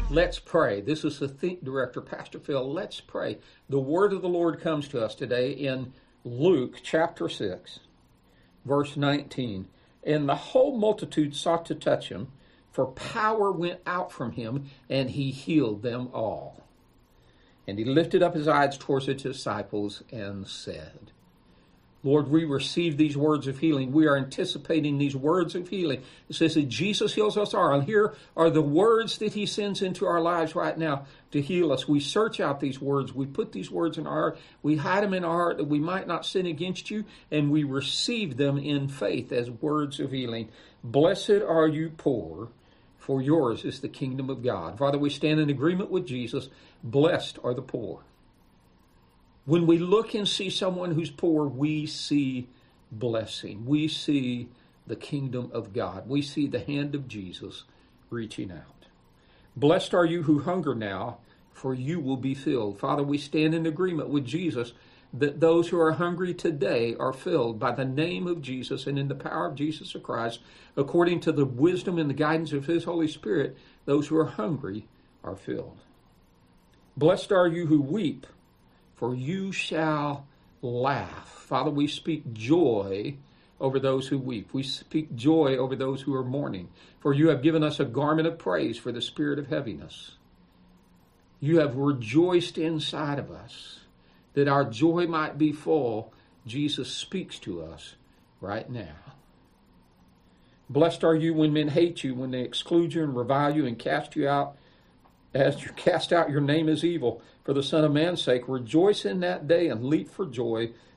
Let's pray. This is the Think Director, Pastor Phil. Let's pray. The word of the Lord comes to us today in Luke chapter 6, verse 19. And the whole multitude sought to touch him, for power went out from him, and he healed them all. And he lifted up his eyes towards his disciples and said, Lord, we receive these words of healing. We are anticipating these words of healing. It says that Jesus heals us all. And here are the words that he sends into our lives right now to heal us. We search out these words. We put these words in our heart. We hide them in our heart that we might not sin against you. And we receive them in faith as words of healing. Blessed are you poor, for yours is the kingdom of God. Father, we stand in agreement with Jesus. Blessed are the poor. When we look and see someone who's poor, we see blessing. We see the kingdom of God. We see the hand of Jesus reaching out. Blessed are you who hunger now, for you will be filled. Father, we stand in agreement with Jesus that those who are hungry today are filled by the name of Jesus and in the power of Jesus Christ. According to the wisdom and the guidance of his Holy Spirit, those who are hungry are filled. Blessed are you who weep, for you shall laugh. Father, we speak joy over those who weep. We speak joy over those who are mourning. For you have given us a garment of praise for the spirit of heaviness. You have rejoiced inside of us that our joy might be full. Jesus speaks to us right now. Blessed are you when men hate you, when they exclude you and revile you and cast you out. As you cast out, your name is evil. For the Son of Man's sake, rejoice in that day and leap for joy,